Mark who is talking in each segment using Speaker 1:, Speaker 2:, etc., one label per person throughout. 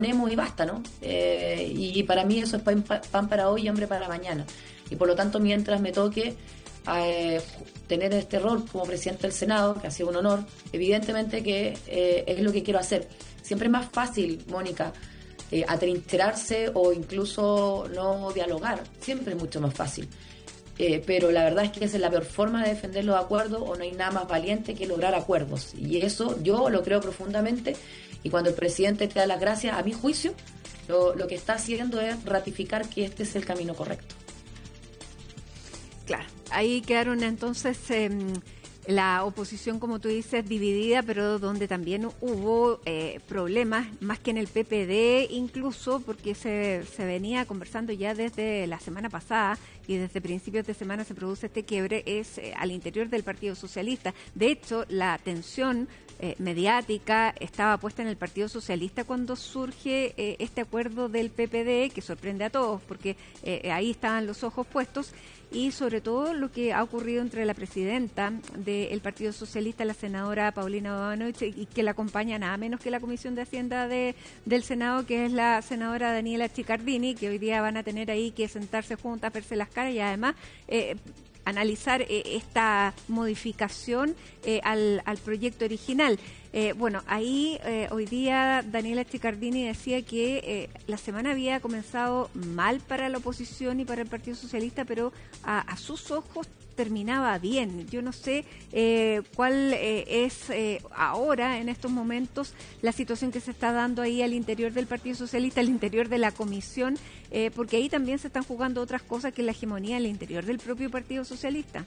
Speaker 1: y basta, ¿no? Y para mí eso es pan para hoy y hambre para mañana. Y por lo tanto, mientras me toque tener este rol como presidente del Senado, que ha sido un honor, evidentemente que es lo que quiero hacer. Siempre es más fácil, Mónica, atrincherarse o incluso no dialogar. Siempre es mucho más fácil. Pero la verdad es que esa es la peor forma de defender los acuerdos, o no hay nada más valiente que lograr acuerdos. Y eso yo lo creo profundamente. Y cuando el presidente te da las gracias, a mi juicio, lo que está haciendo es ratificar que este es el camino correcto.
Speaker 2: Claro, ahí quedaron entonces la oposición, como tú dices, dividida, pero donde también hubo problemas, más que en el PPD incluso, porque se venía conversando ya desde la semana pasada y desde principios de semana se produce este quiebre, es al interior del Partido Socialista. De hecho, la tensión mediática estaba puesta en el Partido Socialista cuando surge este acuerdo del PPD, que sorprende a todos, porque ahí estaban los ojos puestos, y sobre todo lo que ha ocurrido entre la presidenta del Partido Socialista, la senadora Paulina Bodanovich, y que la acompaña nada menos que la Comisión de Hacienda del Senado, que es la senadora Daniela Chiccardini, que hoy día van a tener ahí que sentarse juntas, verse las caras y además analizar esta modificación al proyecto original. Bueno, ahí hoy día Daniela Chiccardini decía que la semana había comenzado mal para la oposición y para el Partido Socialista, pero a sus ojos terminaba bien. Yo no sé cuál es ahora, en estos momentos, la situación que se está dando ahí al interior del Partido Socialista, al interior de la comisión, porque ahí también se están jugando otras cosas que la hegemonía al interior del propio Partido Socialista.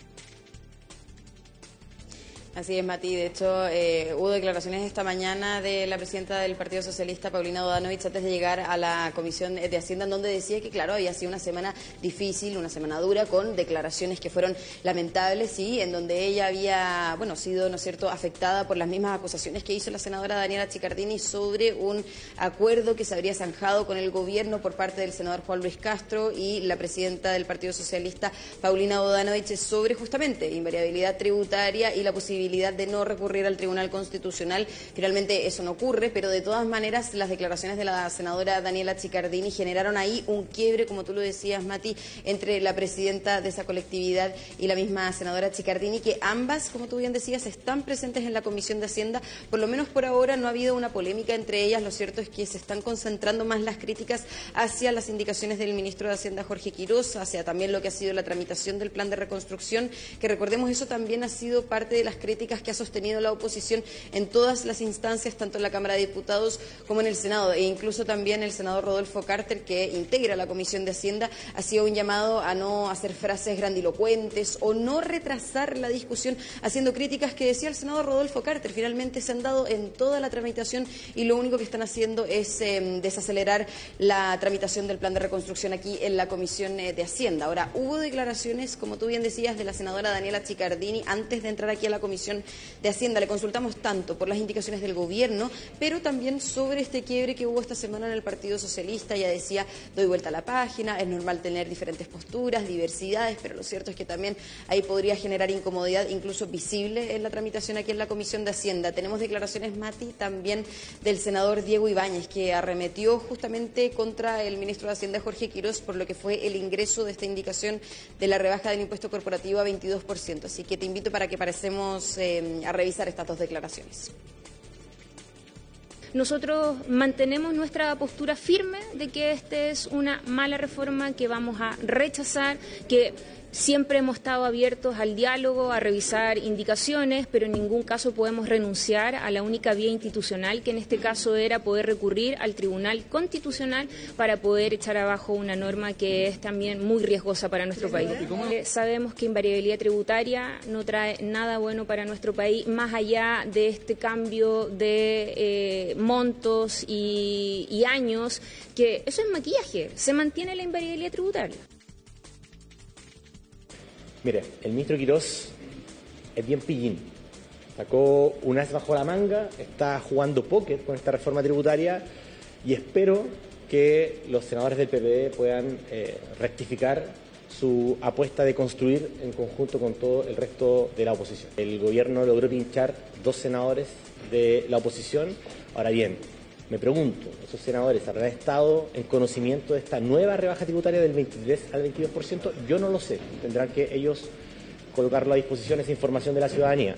Speaker 3: Así es, Mati. De hecho, hubo declaraciones esta mañana de la presidenta del Partido Socialista, Paulina Bodanovich, antes de llegar a la Comisión de Hacienda, en donde decía que, claro, había sido una semana difícil, una semana dura, con declaraciones que fueron lamentables y en donde ella había, sido, ¿no es cierto?, afectada por las mismas acusaciones que hizo la senadora Daniela Chiccardini sobre un acuerdo que se habría zanjado con el gobierno por parte del senador Juan Luis Castro y la presidenta del Partido Socialista, Paulina Bodanovich, sobre justamente invariabilidad tributaria y la posibilidad de no recurrir al Tribunal Constitucional. Finalmente eso no ocurre, pero de todas maneras las declaraciones de la senadora Daniela Chiccardini generaron ahí un quiebre, como tú lo decías, Mati, entre la presidenta de esa colectividad y la misma senadora Chiccardini, que ambas, como tú bien decías, están presentes en la Comisión de Hacienda. Por lo menos por ahora no ha habido una polémica entre ellas. Lo cierto es que se están concentrando más las críticas hacia las indicaciones del ministro de Hacienda, Jorge Quiroz, hacia también lo que ha sido la tramitación del plan de reconstrucción, que recordemos, eso también ha sido parte de las críticas que ha sostenido la oposición en todas las instancias, tanto en la Cámara de Diputados como en el Senado, e incluso también el senador Rodolfo Carter, que integra la Comisión de Hacienda, ha sido un llamado a no hacer frases grandilocuentes o no retrasar la discusión, haciendo críticas que decía el senador Rodolfo Carter. Finalmente se han dado en toda la tramitación y lo único que están haciendo es desacelerar la tramitación del plan de reconstrucción aquí en la Comisión de Hacienda. Ahora, hubo declaraciones, como tú bien decías, de la senadora Daniela Chiccardini antes de entrar aquí a la Comisión de Hacienda. Le consultamos tanto por las indicaciones del gobierno, pero también sobre este quiebre que hubo esta semana en el Partido Socialista. Ella decía, doy vuelta a la página, es normal tener diferentes posturas, diversidades, pero lo cierto es que también ahí podría generar incomodidad, incluso visible, en la tramitación aquí en la Comisión de Hacienda. Tenemos declaraciones, Mati, también del senador Diego Ibáñez, que arremetió justamente contra el ministro de Hacienda, Jorge Quiroz, por lo que fue el ingreso de esta indicación de la rebaja del impuesto corporativo a 22%. Así que te invito para que parecemos a revisar estas dos declaraciones.
Speaker 4: Nosotros mantenemos nuestra postura firme de que esta es una mala reforma que vamos a rechazar, que siempre hemos estado abiertos al diálogo, a revisar indicaciones, pero en ningún caso podemos renunciar a la única vía institucional, que en este caso era poder recurrir al Tribunal Constitucional para poder echar abajo una norma que es también muy riesgosa para nuestro país. Sabemos que invariabilidad tributaria no trae nada bueno para nuestro país, más allá de este cambio de montos y años, que eso es maquillaje, se mantiene la invariabilidad tributaria.
Speaker 5: Mire, el ministro Quiroz es bien pillín. Sacó un as bajo la manga, está jugando póker con esta reforma tributaria y espero que los senadores del PPD puedan rectificar su apuesta de construir en conjunto con todo el resto de la oposición. El gobierno logró pinchar 2 senadores de la oposición. Ahora bien, Me pregunto, ¿esos senadores habrán estado en conocimiento de esta nueva rebaja tributaria del 23 al 22%? Yo no lo sé. Tendrán que ellos colocarlo a disposición esa información de la ciudadanía.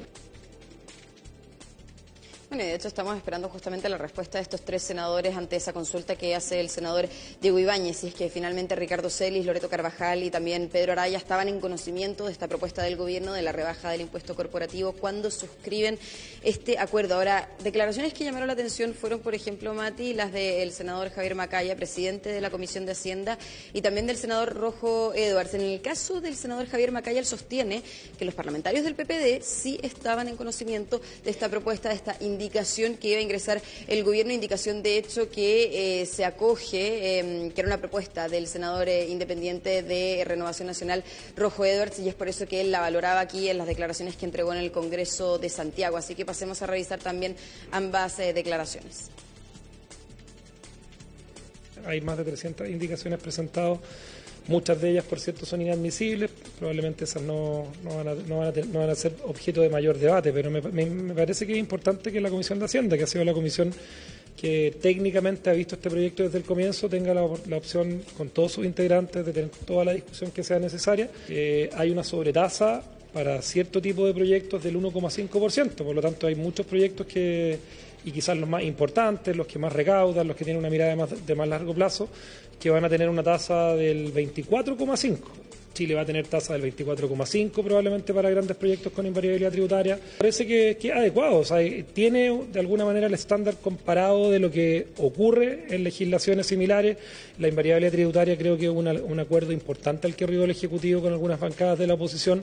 Speaker 3: Bueno, y de hecho estamos esperando justamente la respuesta de estos 3 senadores ante esa consulta que hace el senador Diego Ibáñez, si es que finalmente Ricardo Celis, Loreto Carvajal y también Pedro Araya estaban en conocimiento de esta propuesta del gobierno de la rebaja del impuesto corporativo cuando suscriben este acuerdo. Ahora, declaraciones que llamaron la atención fueron, por ejemplo, Mati, las del senador Javier Macaya, presidente de la Comisión de Hacienda, y también del senador Rojo Edwards. En el caso del senador Javier Macaya, él sostiene que los parlamentarios del PPD sí estaban en conocimiento de esta propuesta, de esta indicación que iba a ingresar el gobierno, indicación de hecho que se acoge, que era una propuesta del senador independiente de Renovación Nacional, Rojo Edwards, y es por eso que él la valoraba aquí en las declaraciones que entregó en el Congreso de Santiago. Así que pasemos a revisar también ambas declaraciones.
Speaker 6: Hay más de 300 indicaciones presentadas. Muchas de ellas, por cierto, son inadmisibles, probablemente esas no van a ser objeto de mayor debate, pero me parece que es importante que la Comisión de Hacienda, que ha sido la comisión que técnicamente ha visto este proyecto desde el comienzo, tenga la opción con todos sus integrantes de tener toda la discusión que sea necesaria. Hay una sobretasa para cierto tipo de proyectos del 1,5%, por lo tanto hay muchos proyectos y quizás los más importantes, los que más recaudan, los que tienen una mirada de más largo plazo, que van a tener una tasa del 24,5%. Chile va a tener tasa del 24,5% probablemente para grandes proyectos con invariabilidad tributaria. Parece que es adecuado, o sea, tiene de alguna manera el estándar comparado de lo que ocurre en legislaciones similares. La invariabilidad tributaria creo que es un acuerdo importante al que arribó el Ejecutivo con algunas bancadas de la oposición.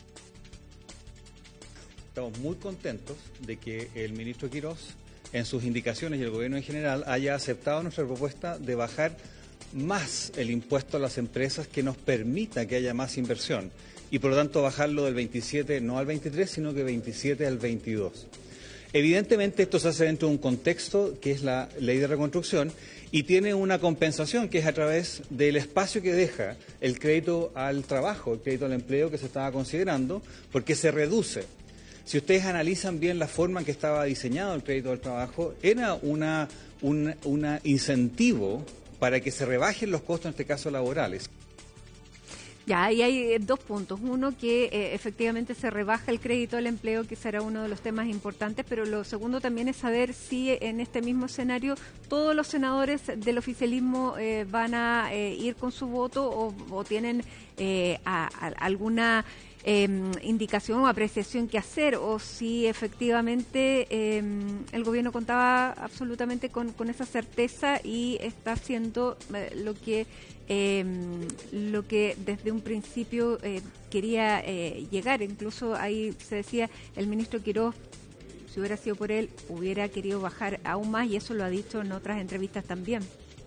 Speaker 7: Estamos muy contentos de que el ministro Quirós, en sus indicaciones y el gobierno en general, haya aceptado nuestra propuesta de bajar más el impuesto a las empresas que nos permita que haya más inversión y por lo tanto bajarlo del 27 no al 23 sino que 27 al 22. Evidentemente esto se hace dentro de un contexto que es la ley de reconstrucción y tiene una compensación que es a través del espacio que deja el crédito al trabajo, el crédito al empleo que se estaba considerando, porque se reduce. Si ustedes analizan bien la forma en que estaba diseñado el crédito al trabajo, era un incentivo para que se rebajen los costos, en este caso laborales.
Speaker 2: Ya, ahí hay 2 puntos. Uno, que efectivamente se rebaja el crédito al empleo, que será uno de los temas importantes, pero lo segundo también es saber si en este mismo escenario todos los senadores del oficialismo van a ir con su voto o tienen alguna indicación o apreciación que hacer, o si efectivamente el gobierno contaba absolutamente con esa certeza y está haciendo lo que desde un principio quería llegar. Incluso ahí se decía, el ministro Quirós, si hubiera sido por él, hubiera querido bajar aún más, y eso lo ha dicho en otras entrevistas también.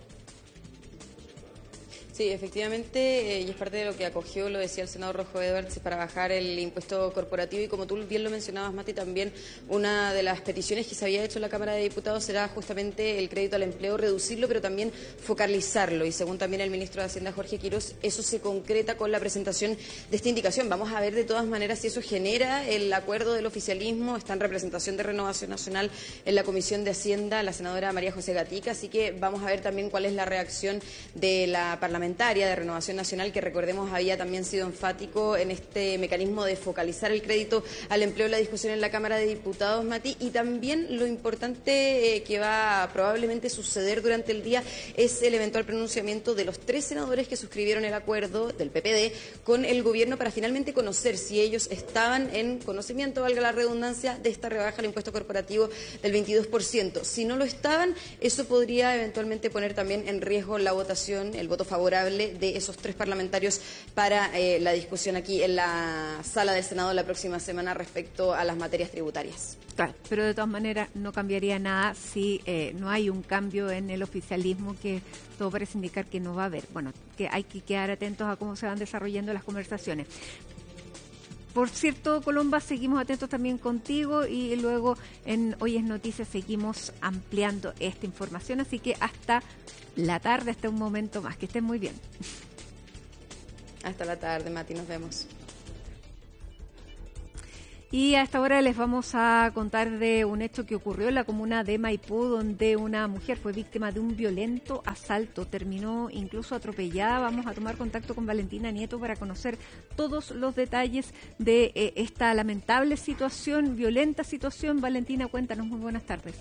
Speaker 3: Sí, efectivamente, y es parte de lo que acogió, lo decía el senador Rojo Edwards, para bajar el impuesto corporativo, y como tú bien lo mencionabas, Mati, también una de las peticiones que se había hecho en la Cámara de Diputados será justamente el crédito al empleo, reducirlo, pero también focalizarlo, y según también el ministro de Hacienda, Jorge Quirós, eso se concreta con la presentación de esta indicación. Vamos a ver de todas maneras si eso genera el acuerdo del oficialismo. Está en representación de Renovación Nacional en la Comisión de Hacienda la senadora María José Gatica, así que vamos a ver también cuál es la reacción de la parlamentaria de Renovación Nacional, que recordemos había también sido enfático en este mecanismo de focalizar el crédito al empleo en la discusión en la Cámara de Diputados, Mati. Y también lo importante que va a probablemente suceder durante el día es el eventual pronunciamiento de los 3 senadores que suscribieron el acuerdo del PPD con el gobierno para finalmente conocer si ellos estaban en conocimiento, valga la redundancia, de esta rebaja al impuesto corporativo del 22%. Si no lo estaban, eso podría eventualmente poner también en riesgo la votación, el voto favorable de esos 3 parlamentarios para la discusión aquí en la sala del Senado la próxima semana respecto a las materias tributarias.
Speaker 2: Claro, pero de todas maneras no cambiaría nada si no hay un cambio en el oficialismo, que todo parece indicar que no va a haber. Bueno, que hay que quedar atentos a cómo se van desarrollando las conversaciones. Por cierto, Colomba, seguimos atentos también contigo, y luego en Hoy es Noticias seguimos ampliando esta información, así que hasta la tarde, hasta un momento más. Que estén muy bien.
Speaker 3: Hasta la tarde, Mati, nos vemos.
Speaker 2: Y a esta hora les vamos a contar de un hecho que ocurrió en la comuna de Maipú, donde una mujer fue víctima de un violento asalto, terminó incluso atropellada. Vamos a tomar contacto con Valentina Nieto para conocer todos los detalles de esta lamentable situación, violenta situación. Valentina, cuéntanos, muy buenas tardes.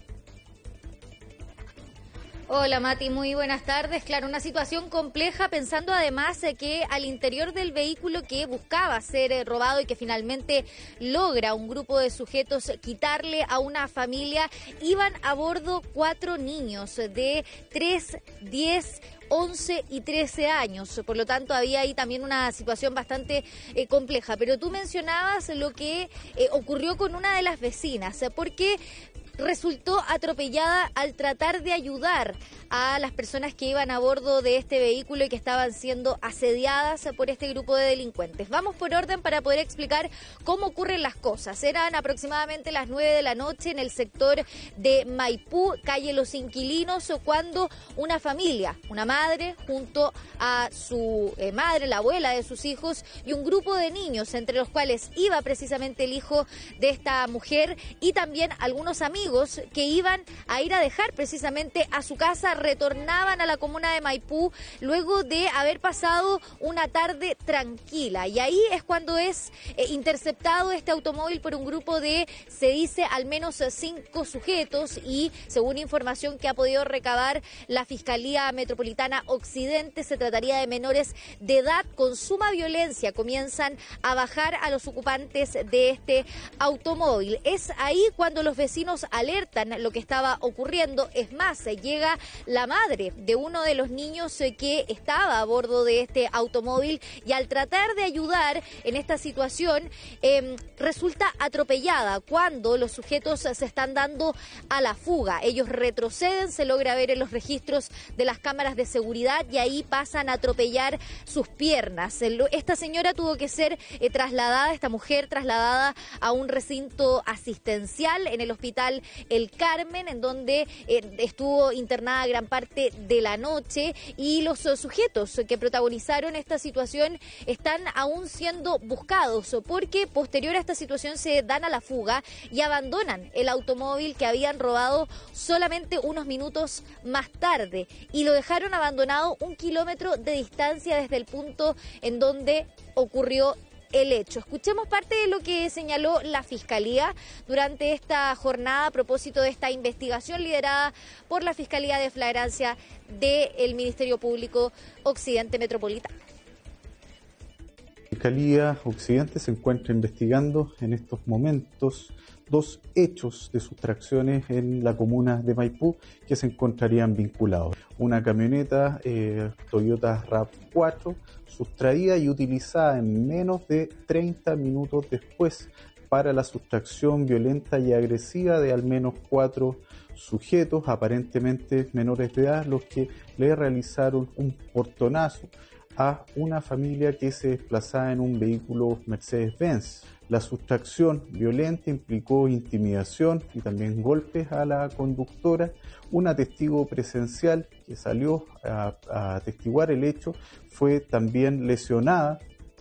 Speaker 8: Hola Mati, muy buenas tardes. Claro, una situación compleja, pensando además que al interior del vehículo que buscaba ser robado y que finalmente logra un grupo de sujetos quitarle a una familia, iban a bordo 4 niños de 3, 10, 11 y 13 años, por lo tanto había ahí también una situación bastante compleja. Pero tú mencionabas lo que ocurrió con una de las vecinas, porque resultó atropellada al tratar de ayudar a las personas que iban a bordo de este vehículo y que estaban siendo asediadas por este grupo de delincuentes. Vamos por orden para poder explicar cómo ocurren las cosas. Eran aproximadamente las 9 de la noche en el sector de Maipú, calle Los Inquilinos, cuando una familia, una madre junto a su madre, la abuela de sus hijos, y un grupo de niños, entre los cuales iba precisamente el hijo de esta mujer y también algunos amigos que iban a ir a dejar precisamente a su casa, retornaban a la comuna de Maipú luego de haber pasado una tarde tranquila. Y ahí es cuando es interceptado este automóvil por un grupo de, se dice, al menos 5 sujetos, y según información que ha podido recabar la Fiscalía Metropolitana Occidente, se trataría de menores de edad. Con suma violencia comienzan a bajar a los ocupantes de este automóvil. Es ahí cuando los vecinos alertan lo que estaba ocurriendo. Es más, llega la madre de uno de los niños que estaba a bordo de este automóvil, y al tratar de ayudar en esta situación resulta atropellada cuando los sujetos se están dando a la fuga. Ellos retroceden, se logra ver en los registros de las cámaras de seguridad, y ahí pasan a atropellar sus piernas. Esta señora tuvo que ser trasladada, esta mujer trasladada a un recinto asistencial en el hospital El Carmen, en donde estuvo internada gran parte de la noche, y los sujetos que protagonizaron esta situación están aún siendo buscados, porque posterior a esta situación se dan a la fuga y abandonan el automóvil que habían robado solamente unos minutos más tarde, y lo dejaron abandonado 1 kilómetro de distancia desde el punto en donde ocurrió el hecho. Escuchemos parte de lo que señaló la Fiscalía durante esta jornada a propósito de esta investigación liderada por la Fiscalía de Flagrancia del Ministerio Público Occidente Metropolitano.
Speaker 9: La Fiscalía Occidente se encuentra investigando en estos momentos 2 hechos de sustracciones en la comuna de Maipú que se encontrarían vinculados. Una camioneta Toyota RAV4 sustraída y utilizada en menos de 30 minutos después para la sustracción violenta y agresiva de al menos 4 sujetos, aparentemente menores de edad, los que le realizaron un portonazo a una familia que se desplazaba en un vehículo Mercedes-Benz. La sustracción violenta implicó intimidación y también golpes a la conductora. Una testigo presencial que salió a atestiguar el hecho fue también lesionada.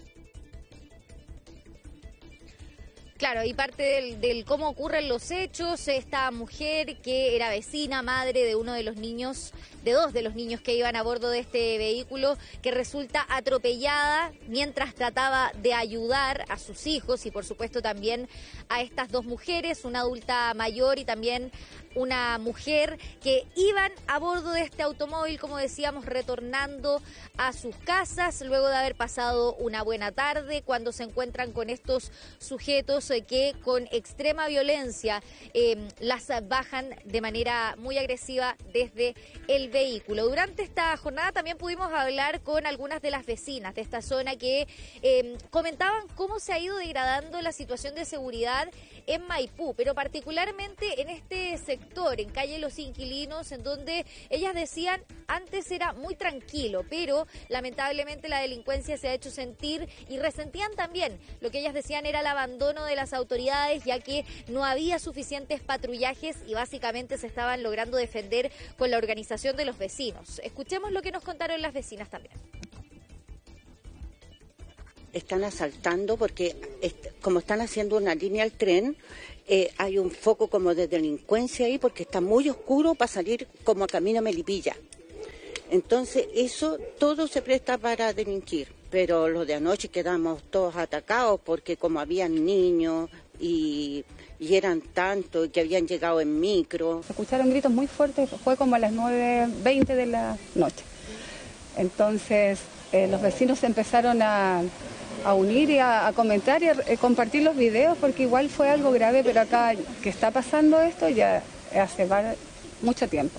Speaker 8: Claro, y parte del cómo ocurren los hechos, esta mujer que era vecina, madre de uno de los niños, de 2 de los niños que iban a bordo de este vehículo, que resulta atropellada mientras trataba de ayudar a sus hijos y por supuesto también a estas 2 mujeres, una adulta mayor y también una mujer, que iban a bordo de este automóvil, como decíamos, retornando a sus casas luego de haber pasado una buena tarde, cuando se encuentran con estos sujetos que con extrema violencia las bajan de manera muy agresiva desde el vehículo. Durante esta jornada también pudimos hablar con algunas de las vecinas de esta zona que comentaban cómo se ha ido degradando la situación de seguridad en Maipú, pero particularmente en este sector, en calle Los Inquilinos, en donde ellas decían antes era muy tranquilo, pero lamentablemente la delincuencia se ha hecho sentir, y resentían también lo que ellas decían era el abandono de las autoridades, ya que no había suficientes patrullajes y básicamente se estaban logrando defender con la organización de los vecinos. Escuchemos lo que nos contaron las vecinas también.
Speaker 10: están asaltando porque como están haciendo una línea al tren, hay un foco como de delincuencia ahí porque está muy oscuro para salir como a camino a Melipilla. Entonces eso todo se presta para delinquir, pero lo de anoche quedamos todos atacados porque como habían niños y eran tantos que habían llegado en micro.
Speaker 11: Se escucharon gritos muy fuertes, fue como a las 9:20 de la noche. Entonces los vecinos se empezaron a unir y a comentar y a compartir los videos porque igual fue algo grave, pero acá que está pasando esto ya hace mucho tiempo.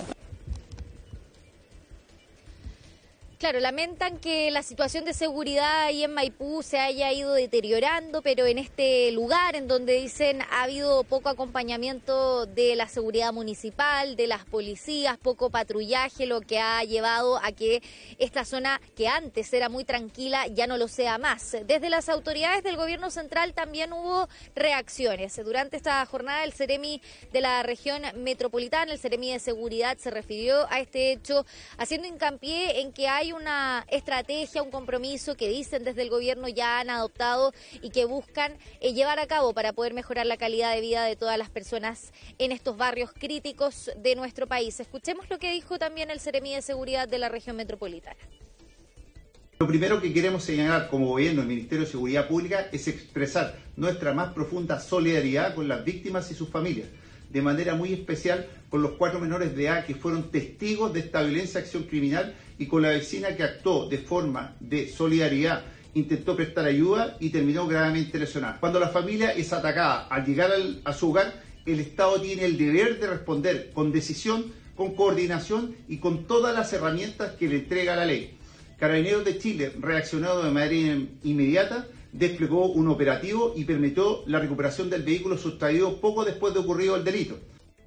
Speaker 8: Claro, lamentan que la situación de seguridad ahí en Maipú se haya ido deteriorando, pero en este lugar en donde dicen ha habido poco acompañamiento de la seguridad municipal, de las policías, poco patrullaje, lo que ha llevado a que esta zona que antes era muy tranquila ya no lo sea más. Desde las autoridades del gobierno central también hubo reacciones. Durante esta jornada el Seremi de la región metropolitana, el Seremi de Seguridad, se refirió a este hecho haciendo hincapié en que hay una estrategia, un compromiso que dicen desde el gobierno ya han adoptado y que buscan llevar a cabo para poder mejorar la calidad de vida de todas las personas en estos barrios críticos de nuestro país. Escuchemos lo que dijo también el Seremi de Seguridad de la región metropolitana.
Speaker 12: Lo primero que queremos señalar como gobierno, el Ministerio de Seguridad Pública, es expresar nuestra más profunda solidaridad con las víctimas y sus familias, de manera muy especial con los 4 menores de edad que fueron testigos de esta violencia, acción criminal, y con la vecina que actuó de forma de solidaridad, intentó prestar ayuda y terminó gravemente lesionada. Cuando la familia es atacada al llegar a su hogar, el Estado tiene el deber de responder con decisión, con coordinación y con todas las herramientas que le entrega la ley. Carabineros de Chile, reaccionado de manera inmediata, desplegó un operativo y permitió la recuperación del vehículo sustraído poco después de ocurrido el delito.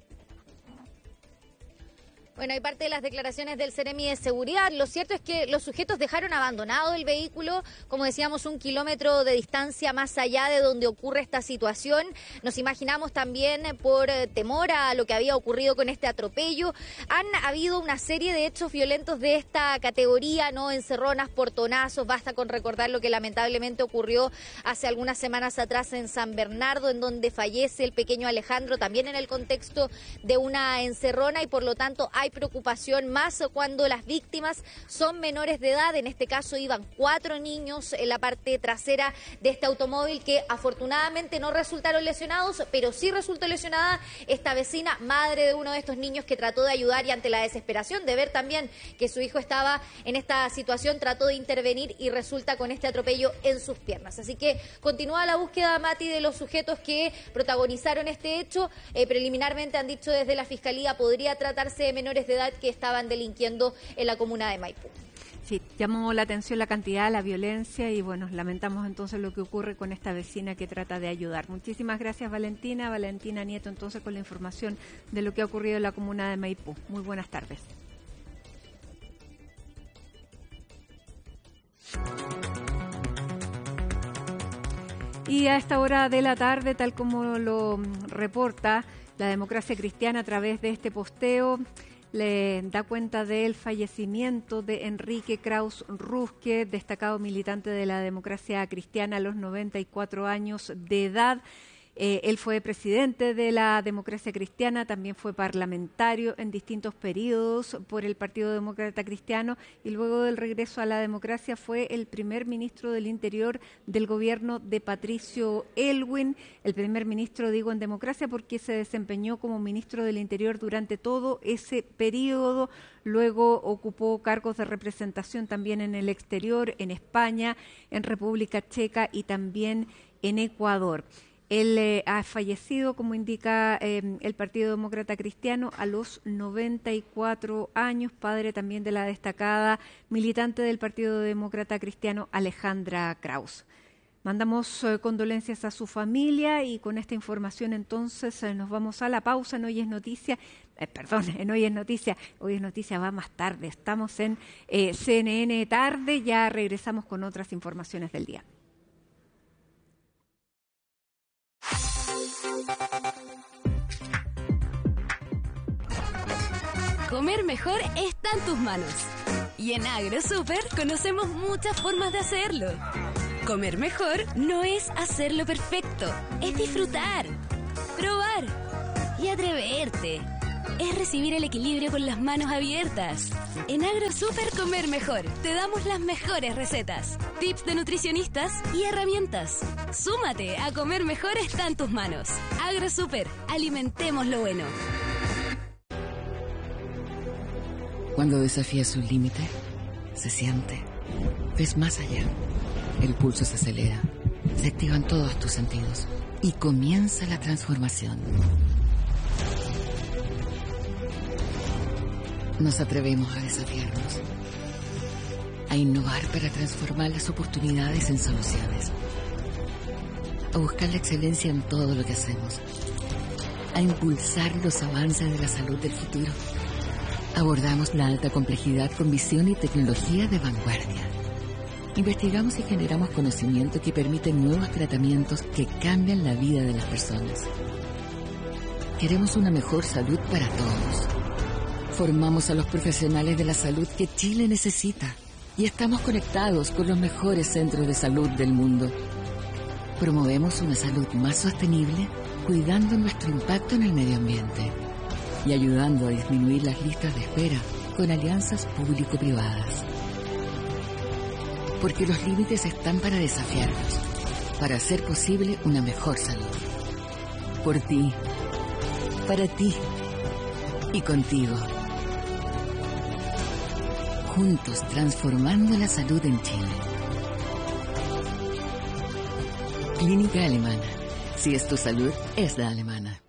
Speaker 8: Bueno, hay parte de las declaraciones del Seremi de Seguridad. Lo cierto es que los sujetos dejaron abandonado el vehículo, como decíamos, 1 kilómetro de distancia más allá de donde ocurre esta situación. Nos imaginamos también por temor a lo que había ocurrido con este atropello. Han habido una serie de hechos violentos de esta categoría, ¿no? Encerronas, portonazos. Basta con recordar lo que lamentablemente ocurrió hace algunas semanas atrás en San Bernardo, en donde fallece el pequeño Alejandro, también en el contexto de una encerrona, y por lo tanto hay preocupación más cuando las víctimas son menores de edad. En este caso iban 4 niños en la parte trasera de este automóvil que afortunadamente no resultaron lesionados, pero sí resultó lesionada esta vecina, madre de uno de estos niños, que trató de ayudar y ante la desesperación de ver también que su hijo estaba en esta situación trató de intervenir y resulta con este atropello en sus piernas. Así que continúa la búsqueda, Mati, de los sujetos que protagonizaron este hecho. Preliminarmente han dicho desde la Fiscalía podría tratarse de menores de edad que estaban delinquiendo en la comuna de Maipú.
Speaker 2: Sí, llamó la atención la cantidad, la violencia y bueno, lamentamos entonces lo que ocurre con esta vecina que trata de ayudar. Muchísimas gracias, Valentina. Valentina Nieto entonces con la información de lo que ha ocurrido en la comuna de Maipú. Muy buenas tardes. Y a esta hora de la tarde, tal como lo reporta la Democracia Cristiana a través de este posteo, le da cuenta del fallecimiento de Enrique Kraus Ruske, destacado militante de la Democracia Cristiana a los 94 años de edad. Él fue presidente de la Democracia Cristiana, también fue parlamentario en distintos periodos por el Partido Demócrata Cristiano y luego del regreso a la democracia fue el primer ministro del Interior del gobierno de Patricio Aylwin, el primer ministro, digo, en democracia porque se desempeñó como ministro del Interior durante todo ese periodo, luego ocupó cargos de representación también en el exterior, en España, en República Checa y también en Ecuador. Él ha fallecido, como indica el Partido Demócrata Cristiano, a los 94 años, padre también de la destacada militante del Partido Demócrata Cristiano, Alejandra Kraus. Mandamos condolencias a su familia y con esta información entonces nos vamos a la pausa. En Hoy es Noticia, Hoy es Noticia va más tarde. Estamos en CNN Tarde, ya regresamos con otras informaciones del día.
Speaker 13: Comer mejor está en tus manos. Y en AgroSuper conocemos muchas formas de hacerlo. Comer mejor no es hacerlo perfecto, es disfrutar, probar y atreverte. Es recibir el equilibrio con las manos abiertas. En AgroSuper Comer Mejor te damos las mejores recetas, tips de nutricionistas y herramientas. Súmate a Comer Mejor está en tus manos. AgroSuper, alimentemos lo bueno.
Speaker 14: Cuando desafías un límite, se siente. Ves más allá. El pulso se acelera. Se activan todos tus sentidos. Y comienza la transformación. Nos atrevemos a desafiarnos. A innovar para transformar las oportunidades en soluciones. A buscar la excelencia en todo lo que hacemos. A impulsar los avances de la salud del futuro. Abordamos la alta complejidad con visión y tecnología de vanguardia. Investigamos y generamos conocimiento que permiten nuevos tratamientos que cambian la vida de las personas. Queremos una mejor salud para todos. Formamos a los profesionales de la salud que Chile necesita y estamos conectados con los mejores centros de salud del mundo. Promovemos una salud más sostenible, cuidando nuestro impacto en el medio ambiente y ayudando a disminuir las listas de espera con alianzas público-privadas. Porque los límites están para desafiarnos, para hacer posible una mejor salud. Por ti, para ti y contigo. Juntos transformando la salud en Chile. Clínica Alemana. Si es tu salud, es la alemana.